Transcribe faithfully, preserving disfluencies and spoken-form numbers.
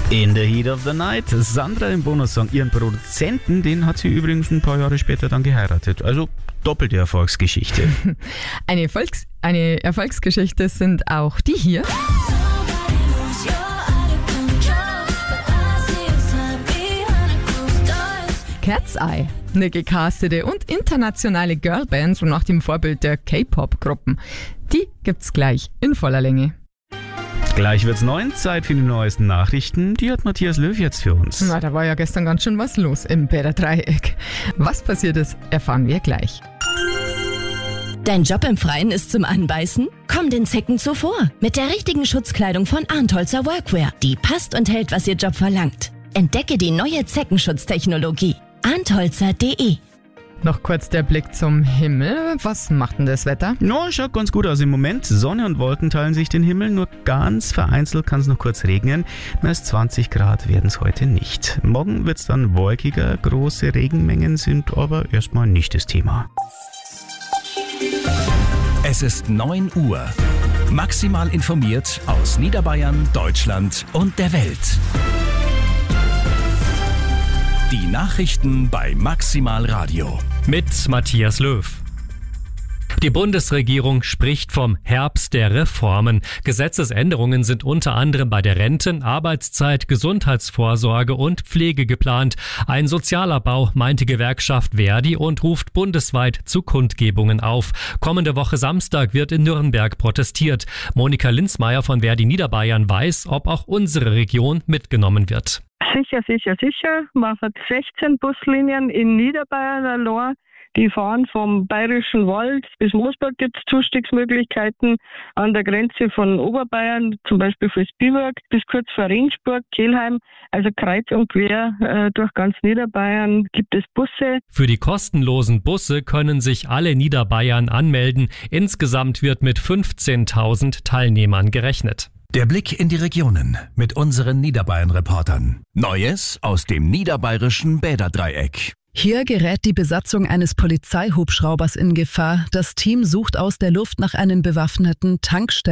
In the Heat of the Night. Sandra im Bonussong. Ihren Produzenten, den hat sie übrigens ein paar Jahre später dann geheiratet. Also doppelte Erfolgsgeschichte. Eine, Volks-, eine Erfolgsgeschichte sind auch die hier. Cat's Eye. Eine gecastete und internationale Girlband, so nach dem Vorbild der K-Pop-Gruppen. Die gibt's gleich in voller Länge. Gleich wird's neun, Zeit für die neuesten Nachrichten. Die hat Matthias Löw jetzt für uns. Na, da war ja gestern ganz schön was los im Bäder Dreieck. Was passiert ist, erfahren wir gleich. Dein Job im Freien ist zum Anbeißen? Komm den Zecken zuvor. Mit der richtigen Schutzkleidung von Arntholzer Workwear. Die passt und hält, was Ihr Job verlangt. Entdecke die neue Zeckenschutztechnologie. arntholzer punkt de. Noch kurz der Blick zum Himmel. Was macht denn das Wetter? No, schaut ganz gut aus im Moment. Sonne und Wolken teilen sich den Himmel. Nur ganz vereinzelt kann es noch kurz regnen. Mehr als zwanzig Grad werden es heute nicht. Morgen wird es dann wolkiger. Große Regenmengen sind aber erstmal nicht das Thema. Es ist neun Uhr. Maximal informiert aus Niederbayern, Deutschland und der Welt. Die Nachrichten bei Maximal Radio. Mit Matthias Löw. Die Bundesregierung spricht vom Herbst der Reformen. Gesetzesänderungen sind unter anderem bei der Renten-, Arbeitszeit-, Gesundheitsvorsorge und Pflege geplant. Ein sozialer Bau, meint die Gewerkschaft Verdi und ruft bundesweit zu Kundgebungen auf. Kommende Woche Samstag wird in Nürnberg protestiert. Monika Linzmeier von Verdi Niederbayern weiß, ob auch unsere Region mitgenommen wird. Sicher, sicher, sicher. Man hat sechzehn Buslinien in Niederbayern allein. Die fahren vom Bayerischen Wald bis Moosburg, gibt es Zustiegsmöglichkeiten. An der Grenze von Oberbayern, zum Beispiel für Spielberg, bis kurz vor Regensburg, Kelheim. Also kreuz und quer äh, durch ganz Niederbayern gibt es Busse. Für die kostenlosen Busse können sich alle Niederbayern anmelden. Insgesamt wird mit fünfzehntausend Teilnehmern gerechnet. Der Blick in die Regionen mit unseren Niederbayern-Reportern. Neues aus dem niederbayerischen Bäderdreieck. Hier gerät die Besatzung eines Polizeihubschraubers in Gefahr. Das Team sucht aus der Luft nach einem bewaffneten Tankstellen.